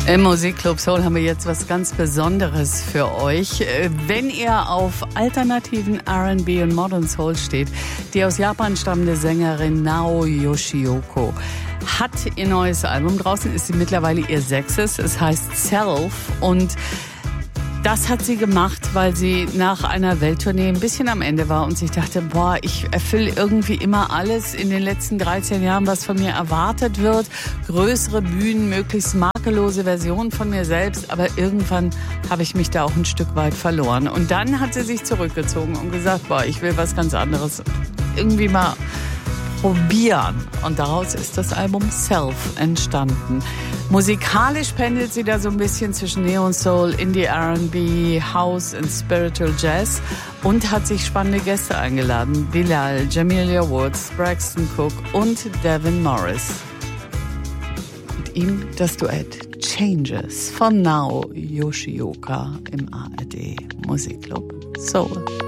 Im Musikclub Soul haben wir jetzt was ganz Besonderes für euch. Wenn ihr auf alternativen R&B und Modern Soul steht, die aus Japan stammende Sängerin Nao Yoshioka hat ihr neues Album draußen, ist sie mittlerweile ihr 6. Es heißt Self und das hat sie gemacht, weil sie nach einer Welttournee ein bisschen am Ende war und sich dachte, boah, ich erfülle irgendwie immer alles in den letzten 13 Jahren, was von mir erwartet wird. Größere Bühnen, möglichst makellose Versionen von mir selbst. Aber irgendwann habe ich mich da auch ein Stück weit verloren. Und dann hat sie sich zurückgezogen und gesagt, boah, ich will was ganz anderes. Irgendwie mal probieren. Und daraus ist das Album Self entstanden. Musikalisch pendelt sie da so ein bisschen zwischen Neon Soul, Indie R&B, House und Spiritual Jazz und hat sich spannende Gäste eingeladen. Bilal, Jamelia Woods, Braxton Cook und Devin Morris. Mit ihm das Duett Changes von Nao Yoshioka im ARD Musikclub Soul.